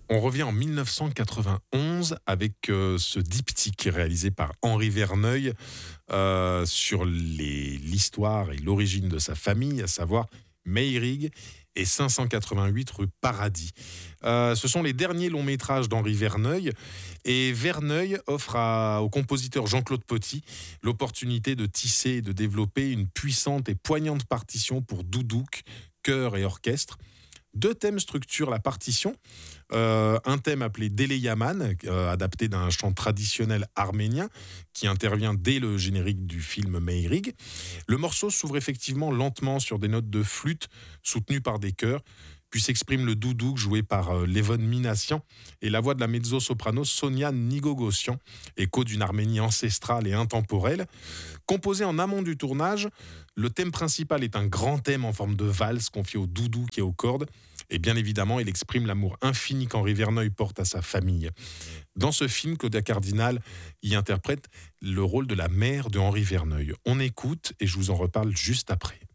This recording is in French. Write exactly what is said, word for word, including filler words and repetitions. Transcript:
On revient en mille neuf cent quatre-vingt-onze avec euh, ce diptyque réalisé par Henri Verneuil euh, sur les- l'histoire et l'origine de sa famille, à savoir Meyrig et cinq cent quatre-vingt-huit rue Paradis. Euh, ce sont les derniers longs métrages d'Henri Verneuil et Verneuil offre à- au compositeur Jean-Claude Potty l'opportunité de tisser et de développer une puissante et poignante partition pour doudouk, chœur et orchestre. Deux thèmes structurent la partition. Euh, un thème appelé Dele Yaman, euh, adapté d'un chant traditionnel arménien, qui intervient dès le générique du film Meyrig. Le morceau s'ouvre effectivement lentement sur des notes de flûte soutenues par des chœurs, puis s'exprime le doudouk joué par euh, Levon Minassian et la voix de la mezzo-soprano Sonia Nigogossian, écho d'une Arménie ancestrale et intemporelle. Composé en amont du tournage, le thème principal est un grand thème en forme de valse confié au doudouk et aux cordes. Et bien évidemment, il exprime l'amour infini qu'Henri Verneuil porte à sa famille. Dans ce film, Claudia Cardinal y interprète le rôle de la mère de Henri Verneuil. On écoute et je vous en reparle juste après.